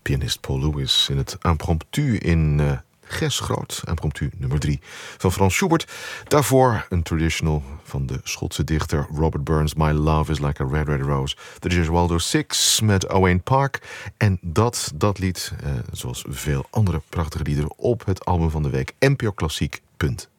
pianist Paul Lewis in het impromptu in Ges Groot, impromptu nummer 3 van Frans Schubert. Daarvoor een traditional van de Schotse dichter Robert Burns, My Love is Like a Red Red Rose. De Gesualdo Six met Owain Park. En dat lied, zoals veel andere prachtige liederen op het album van de week, NPO Klassiek.